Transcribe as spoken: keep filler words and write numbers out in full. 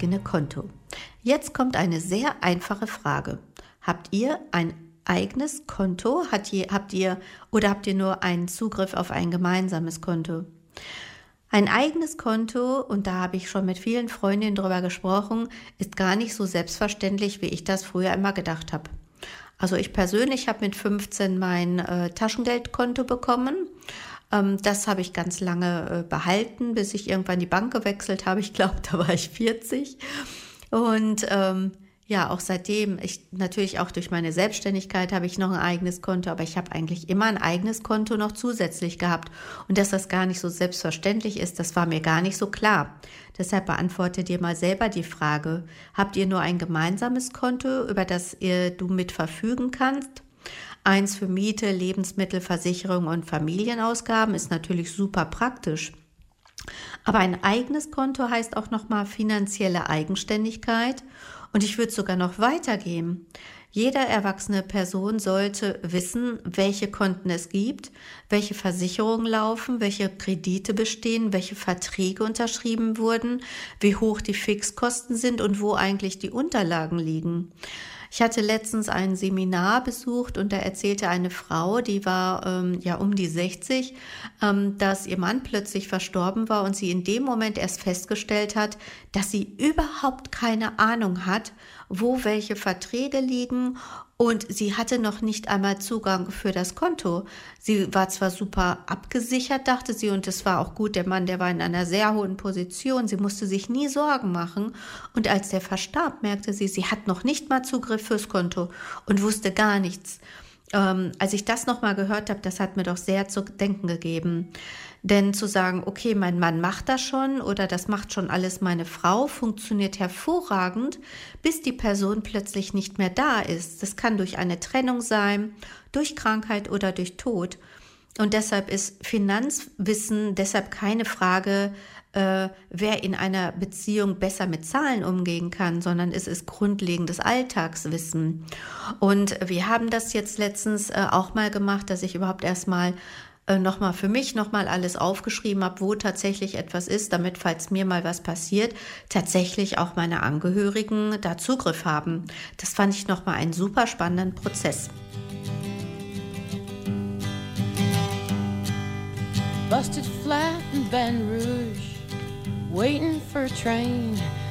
eigene Konto. Jetzt kommt eine sehr einfache Frage. Habt ihr ein eigenes Konto? Hat je, habt ihr oder habt ihr nur einen Zugriff auf ein gemeinsames Konto? Ein eigenes Konto, und da habe ich schon mit vielen Freundinnen drüber gesprochen, ist gar nicht so selbstverständlich, wie ich das früher immer gedacht habe. Also ich persönlich habe mit fünfzehn mein äh, Taschengeldkonto bekommen. Ähm, das habe ich ganz lange äh, behalten, bis ich irgendwann die Bank gewechselt habe. Ich glaube, da war ich vierzig. Und ähm, ja, auch seitdem, ich natürlich auch durch meine Selbstständigkeit habe ich noch ein eigenes Konto, aber ich habe eigentlich immer ein eigenes Konto noch zusätzlich gehabt. Und dass das gar nicht so selbstverständlich ist, das war mir gar nicht so klar. Deshalb beantworte dir mal selber die Frage, habt ihr nur ein gemeinsames Konto, über das ihr, du mit verfügen kannst? Eins für Miete, Lebensmittel, Versicherung und Familienausgaben ist natürlich super praktisch. Aber ein eigenes Konto heißt auch nochmal finanzielle Eigenständigkeit. Und ich würde sogar noch weitergehen. Jede erwachsene Person sollte wissen, welche Konten es gibt, welche Versicherungen laufen, welche Kredite bestehen, welche Verträge unterschrieben wurden, wie hoch die Fixkosten sind und wo eigentlich die Unterlagen liegen. Ich hatte letztens ein Seminar besucht und da erzählte eine Frau, die war ähm, ja um die sechzig, ähm, dass ihr Mann plötzlich verstorben war und sie in dem Moment erst festgestellt hat, dass sie überhaupt keine Ahnung hat, wo welche Verträge liegen, und sie hatte noch nicht einmal Zugang für das Konto. Sie war zwar super abgesichert, dachte sie, und es war auch gut, der Mann, der war in einer sehr hohen Position, sie musste sich nie Sorgen machen, und als der verstarb, merkte sie, sie hat noch nicht mal Zugriff fürs Konto und wusste gar nichts. Ähm, als ich das nochmal gehört habe, das hat mir doch sehr zu denken gegeben. Denn zu sagen, okay, mein Mann macht das schon oder das macht schon alles meine Frau, funktioniert hervorragend, bis die Person plötzlich nicht mehr da ist. Das kann durch eine Trennung sein, durch Krankheit oder durch Tod. Und deshalb ist Finanzwissen deshalb keine Frage, äh, wer in einer Beziehung besser mit Zahlen umgehen kann, sondern es ist grundlegendes Alltagswissen. Und wir haben das jetzt letztens äh, auch mal gemacht, dass ich überhaupt erstmal äh, nochmal für mich nochmal alles aufgeschrieben habe, wo tatsächlich etwas ist, damit, falls mir mal was passiert, tatsächlich auch meine Angehörigen da Zugriff haben. Das fand ich nochmal einen super spannenden Prozess. Busted flat in Baton Rouge, waiting for a train.